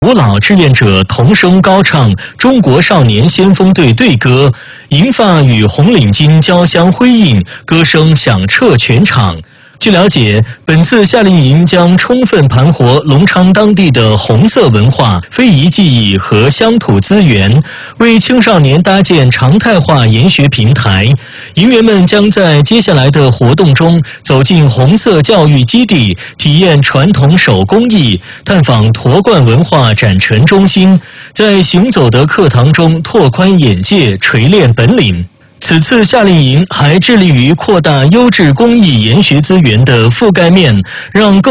古老志愿者同声高唱中国少年先锋队队歌，银发与红领巾交相辉映，歌声响彻全场。据了解，本次夏令营将充分盘活隆昌当地的红色文化、非遗技艺和乡土资源，为青少年搭建常态化研学平台。营员们将在接下来的活动中走进红色教育基地，体验传统手工艺，探访驼冠文化展陈中心，在行走的课堂中拓宽眼界，锤炼本领。此次夏令营还致力于扩大优质公益研学资源的覆盖面，让更